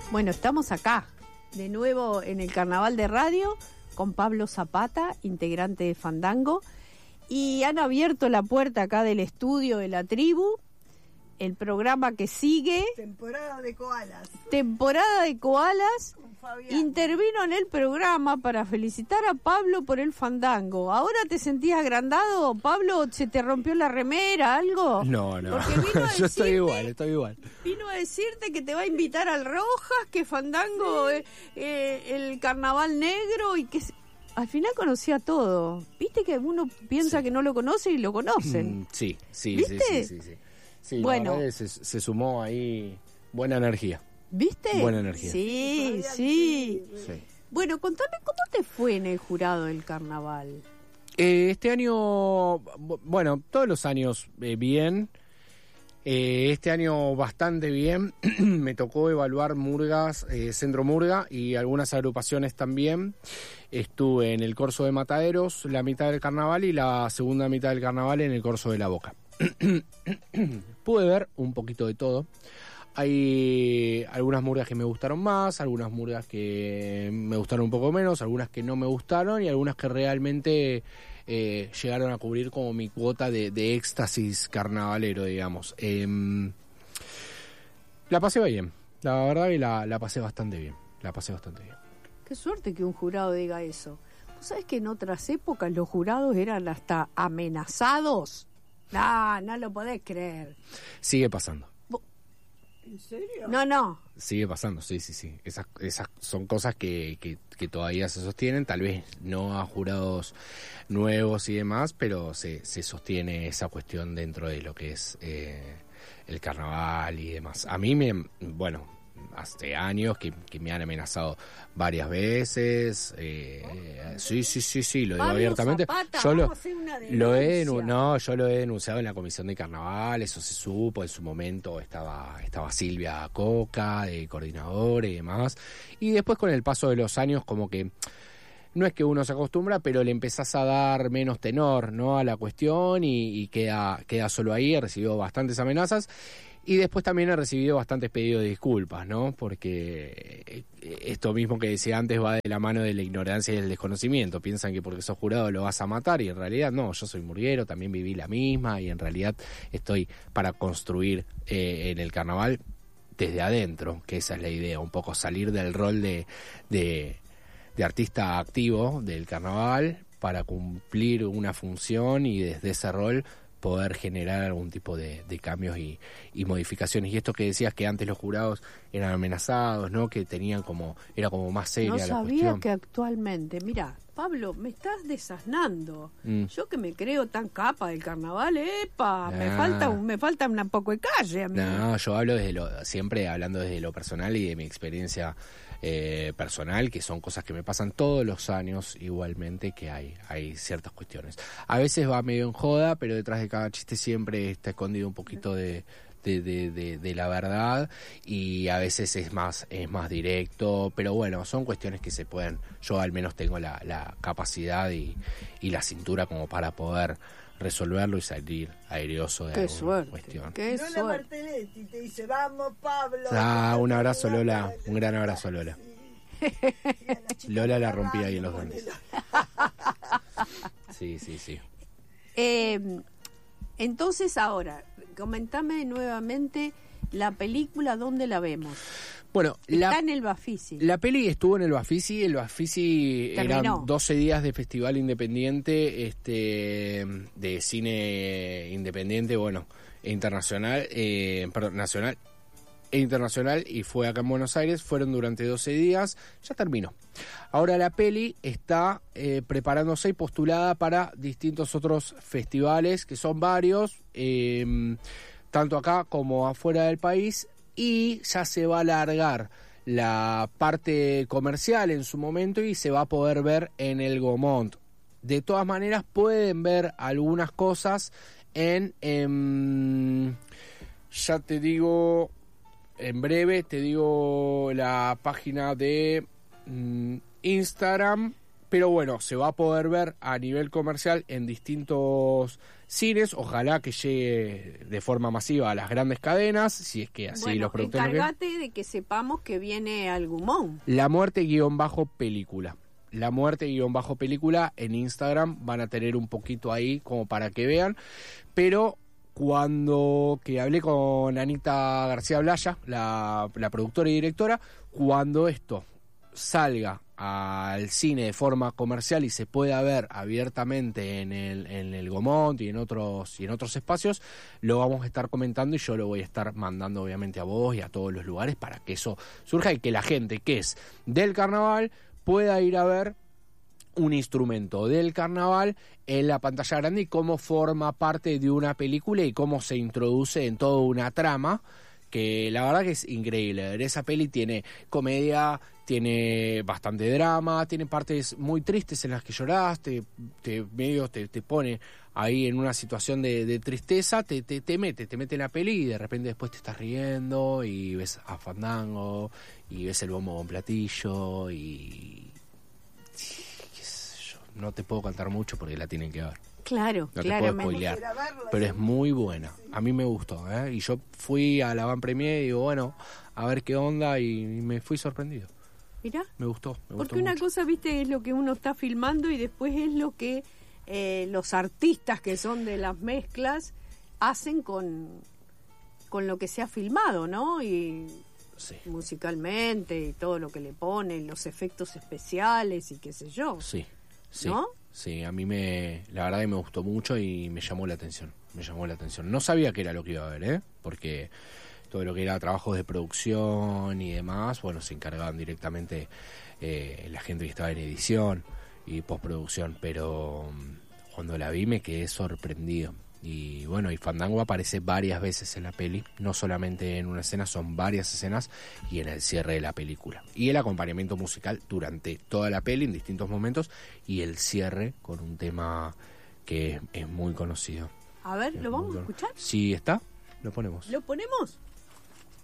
Bueno, estamos acá, de nuevo en el Carnaval de Radio, con Pablo Zapata, integrante de Fandango, y han abierto la puerta acá del estudio de la tribu, el programa que sigue. Temporada de koalas. Temporada de koalas. Intervino en el programa para felicitar a Pablo por el Fandango. ¿Ahora te sentías agrandado, Pablo? ¿Se te rompió la remera, algo? No. Porque vino a Yo estoy decirte, igual. Vino a decirte que te va a invitar al Rojas, que Fandango, el Carnaval Negro, y que al final conocía todo. ¿Viste que uno piensa que no lo conoce y lo conocen? Sí. ¿Viste? Sí, bueno, la verdad es que se sumó ahí buena energía. ¿Viste? Buena energía. Sí. Bueno, contame, ¿cómo te fue en el jurado del carnaval? Este año, bueno, todos los años bien. Este año bastante bien. Me tocó evaluar murgas, Centro Murga y algunas agrupaciones también. Estuve en el Corso de Mataderos la mitad del carnaval y la segunda mitad del carnaval en el Corso de la Boca. Pude ver un poquito de todo. Hay algunas murgas que me gustaron más, algunas murgas que me gustaron un poco menos, algunas que no me gustaron y algunas que realmente llegaron a cubrir como mi cuota de éxtasis carnavalero, digamos. La pasé bien, la verdad que la pasé bastante bien, Qué suerte que un jurado diga eso. ¿Vos sabés que en otras épocas los jurados eran hasta amenazados? No lo podés creer. Sigue pasando. ¿En serio? No. Sigue pasando, sí. Esas son cosas que todavía se sostienen, tal vez no a jurados nuevos y demás, pero se sostiene esa cuestión dentro de lo que es el carnaval y demás. A mí hace años que me han amenazado varias veces. Sí, lo digo Pablo abiertamente. Zapata, Yo vamos a hacer una denuncia. yo lo he denunciado en la comisión de carnaval, eso se supo, en su momento estaba Silvia Coca, de coordinadora y demás. Y después con el paso de los años como que no es que uno se acostumbra, pero le empezás a dar menos tenor, ¿no?, a la cuestión y queda solo ahí. He recibido bastantes amenazas y después también he recibido bastantes pedidos de disculpas, ¿no? Porque esto mismo que decía antes va de la mano de la ignorancia y del desconocimiento. Piensan que porque sos jurado lo vas a matar y en realidad no, yo soy murguero, también viví la misma y en realidad estoy para construir en el carnaval desde adentro, que esa es la idea, un poco salir del rol de artista activo del carnaval para cumplir una función y desde ese rol poder generar algún tipo de cambios y modificaciones. Y esto que decías que antes los jurados eran amenazados, ¿no?, que tenían era como más seria la cuestión. No sabía que actualmente, mira, Pablo, me estás desasnando. Yo que me creo tan capa del carnaval, me falta un poco de calle a mí. No, yo hablo siempre hablando desde lo personal y de mi experiencia personal, que son cosas que me pasan todos los años igualmente, que hay ciertas cuestiones. A veces va medio en joda, pero detrás de cada chiste siempre está escondido un poquito de la verdad y a veces es más directo, pero bueno, son cuestiones que se pueden, yo al menos tengo la capacidad y la cintura como para poder resolverlo y salir airoso de alguna cuestión. Qué Lola suerte. Martelletti te dice, vamos Pablo. Un abrazo Lola, un gran abrazo Lola. Lola la rompía ahí en los Andes. Sí. Entonces ahora, comentame nuevamente la película, ¿dónde la vemos? Bueno, está en el Bafisi. La peli estuvo en el Bafisi. El Bafisi eran 12 días de festival independiente, de cine independiente, internacional, nacional e internacional, y fue acá en Buenos Aires. Fueron durante 12 días, ya terminó. Ahora la peli está preparándose y postulada para distintos otros festivales, que son varios, tanto acá como afuera del país, y ya se va a alargar la parte comercial en su momento y se va a poder ver en el Gaumont. De todas maneras pueden ver algunas cosas ya te digo, en breve te digo la página de Instagram, pero bueno, se va a poder ver a nivel comercial en distintos cines. Ojalá que llegue de forma masiva a las grandes cadenas, si es que así Bueno, los productores lo quieren. encárgate de que sepamos que viene Algumón. La muerte_película. La muerte_película en Instagram, van a tener un poquito ahí como para que vean, pero que hablé con Anita García Blaya, la productora y directora, cuando esto salga al cine de forma comercial y se pueda ver abiertamente en el Gaumont y en otros espacios, lo vamos a estar comentando y yo lo voy a estar mandando obviamente a vos y a todos los lugares para que eso surja y que la gente que es del carnaval pueda ir a ver un instrumento del carnaval en la pantalla grande y cómo forma parte de una película y cómo se introduce en toda una trama, que la verdad que es increíble. Esa peli tiene comedia, tiene bastante drama, tiene partes muy tristes en las que llorás, te pone ahí en una situación de tristeza, te mete en la peli y de repente después te estás riendo y ves a Fandango y ves el bombo con platillo y qué sé yo, no te puedo cantar mucho porque la tienen que ver. Claro, No te claramente. puedo spoilear, pero es muy buena. A mí me gustó, ¿eh? Y yo fui a la Van Premier y digo, bueno, a ver qué onda y me fui sorprendido. Mirá, Me gustó porque una mucho. cosa, viste, es lo que uno está filmando y después es lo que los artistas que son de las mezclas hacen con lo que se ha filmado, ¿no? Y Sí, musicalmente y todo lo que le ponen, los efectos especiales y qué sé yo. sí, ¿No? Sí, a mí la verdad que me gustó mucho y me llamó la atención. No sabía qué era lo que iba a ver, ¿eh? Porque todo lo que era trabajos de producción y demás, bueno, se encargaban directamente la gente que estaba en edición y postproducción, pero cuando la vi me quedé sorprendido. Y bueno, y Fandango aparece varias veces en la peli, no solamente en una escena, son varias escenas y en el cierre de la película. Y el acompañamiento musical durante toda la peli en distintos momentos y el cierre con un tema que es muy conocido. A ver, ¿lo vamos a escuchar? Si está, lo ponemos. ¿Lo ponemos?